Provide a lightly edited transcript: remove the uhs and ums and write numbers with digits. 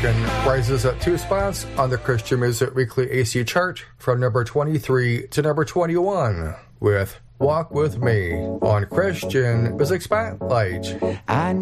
Broken rises up 2 spots on the Christian Music Weekly AC chart from number 23 to number 21 with Walk With Me on Christian Music Spotlight.